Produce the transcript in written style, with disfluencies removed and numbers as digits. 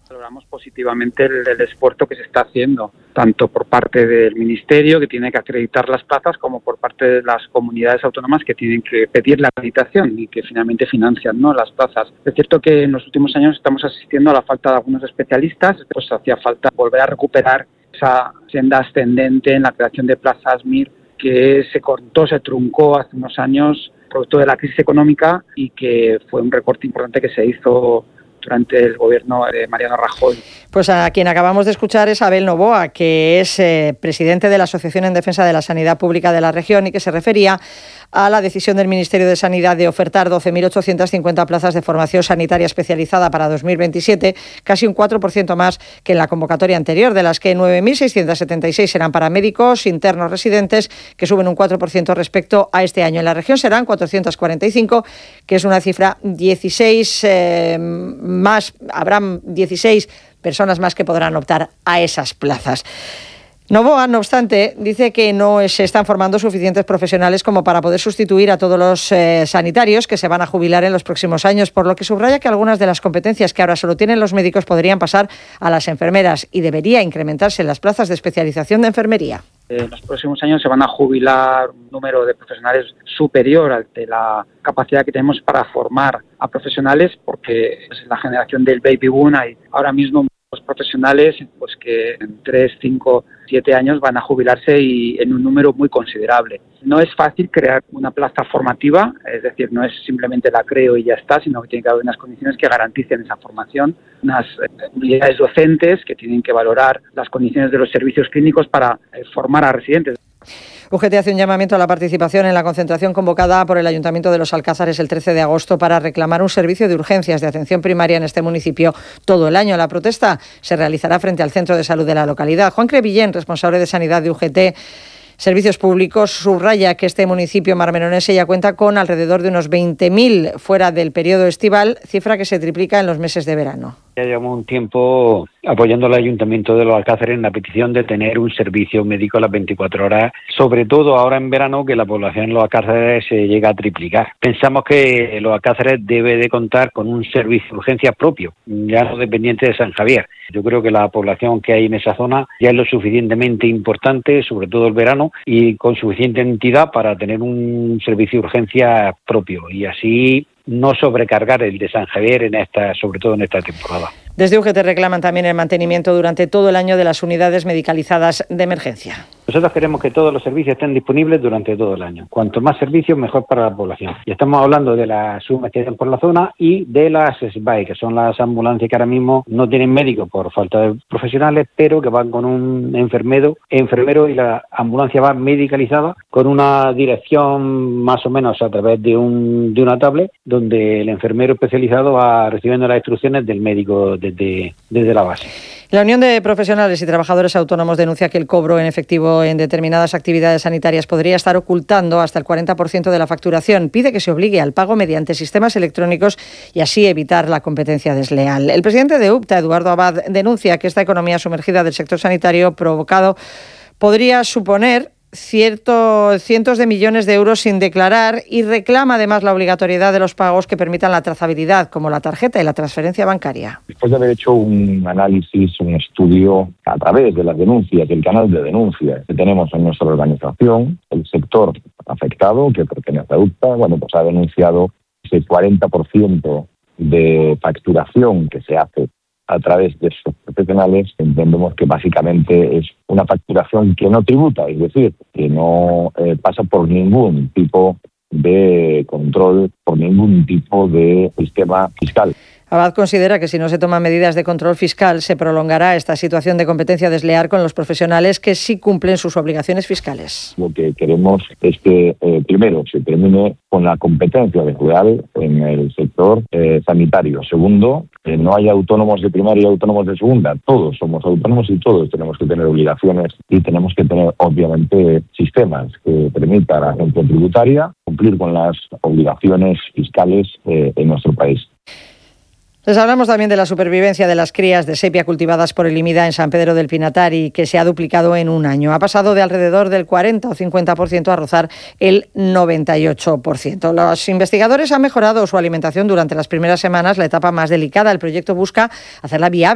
Valoramos positivamente el esfuerzo que se está haciendo, tanto por parte del Ministerio, que tiene que acreditar las plazas, como por parte de las comunidades autónomas, que tienen que pedir la acreditación y que finalmente financian, ¿no?, las plazas. Es cierto que en los últimos años estamos asistiendo a la falta de algunos especialistas, pues hacía falta volver a recuperar esa senda ascendente en la creación de plazas MIR que se cortó, se truncó hace unos años producto de la crisis económica y que fue un recorte importante que se hizo durante el gobierno de Mariano Rajoy. Pues a quien acabamos de escuchar es Abel Novoa, que es presidente de la Asociación en Defensa de la Sanidad Pública de la región y que se refería a la decisión del Ministerio de Sanidad de ofertar 12.850 plazas de formación sanitaria especializada para 2027, casi un 4% más que en la convocatoria anterior, de las que 9.676 serán para médicos internos residentes, que suben un 4% respecto a este año. En la región serán 445, que es una cifra 16 más, habrán 16 personas más que podrán optar a esas plazas. Novoa, no obstante, dice que no se están formando suficientes profesionales como para poder sustituir a todos los sanitarios que se van a jubilar en los próximos años, por lo que subraya que algunas de las competencias que ahora solo tienen los médicos podrían pasar a las enfermeras y debería incrementarse las plazas de especialización de enfermería. En los próximos años se van a jubilar un número de profesionales superior al de la capacidad que tenemos para formar a profesionales, porque es la generación del baby boom. Hay ahora mismo los profesionales pues que en 3, 5, 7 años van a jubilarse y en un número muy considerable. No es fácil crear una plaza formativa, es decir, no es simplemente la creo y ya está, sino que tiene que haber unas condiciones que garanticen esa formación, unas unidades docentes que tienen que valorar las condiciones de los servicios clínicos para formar a residentes. UGT hace un llamamiento a la participación en la concentración convocada por el Ayuntamiento de Los Alcázares el 13 de agosto para reclamar un servicio de urgencias de atención primaria en este municipio todo el año. La protesta se realizará frente al centro de salud de la localidad. Juan Crevillén, responsable de Sanidad de UGT Servicios Públicos, subraya que este municipio marmenonense ya cuenta con alrededor de unos 20.000 fuera del periodo estival, cifra que se triplica en los meses de verano. Ya llevamos un tiempo apoyando al Ayuntamiento de Los Alcázares en la petición de tener un servicio médico a las 24 horas, sobre todo ahora en verano, que la población en Los Alcázares se llega a triplicar. Pensamos que Los Alcázares debe de contar con un servicio de urgencias propio, ya no dependiente de San Javier. Yo creo que la población que hay en esa zona ya es lo suficientemente importante, sobre todo el verano, y con suficiente entidad para tener un servicio de urgencias propio y así no sobrecargar el de San Javier sobre todo en esta temporada. Desde UGT reclaman también el mantenimiento durante todo el año de las unidades medicalizadas de emergencia. Nosotros queremos que todos los servicios estén disponibles durante todo el año. Cuanto más servicios, mejor para la población. Y estamos hablando de las sumas que hay por la zona y de las SBAI, que son las ambulancias que ahora mismo no tienen médicos por falta de profesionales, pero que van con un enfermero y la ambulancia va medicalizada con una dirección más o menos a través de una tablet, donde el enfermero especializado va recibiendo las instrucciones del médico desde la base. La Unión de Profesionales y Trabajadores Autónomos denuncia que el cobro en efectivo en determinadas actividades sanitarias podría estar ocultando hasta el 40% de la facturación. Pide que se obligue al pago mediante sistemas electrónicos y así evitar la competencia desleal. El presidente de UPTA, Eduardo Abad, denuncia que esta economía sumergida del sector sanitario provocado podría suponer cientos de millones de euros sin declarar y reclama además la obligatoriedad de los pagos que permitan la trazabilidad, como la tarjeta y la transferencia bancaria. Después de haber hecho un análisis, un estudio a través de las denuncias, del canal de denuncias que tenemos en nuestra organización, el sector afectado, que pertenece a UPTA, pues ha denunciado ese 40% de facturación que se hace a través de estos profesionales. Entendemos que básicamente es una facturación que no tributa, es decir, que no pasa por ningún tipo de control, por ningún tipo de sistema fiscal. Abad considera que si no se toman medidas de control fiscal se prolongará esta situación de competencia desleal con los profesionales que sí cumplen sus obligaciones fiscales. Lo que queremos es que primero se termine con la competencia desleal en el sector sanitario. Segundo, que no haya autónomos de primaria y autónomos de segunda. Todos somos autónomos y todos tenemos que tener obligaciones y tenemos que tener obviamente sistemas que permitan a la gente tributaria cumplir con las obligaciones fiscales en nuestro país. Les hablamos también de la supervivencia de las crías de sepia cultivadas por el IMIDA en San Pedro del Pinatar y que se ha duplicado en un año. Ha pasado de alrededor del 40 o 50% a rozar el 98%. Los investigadores han mejorado su alimentación durante las primeras semanas, la etapa más delicada. El proyecto busca hacerla viable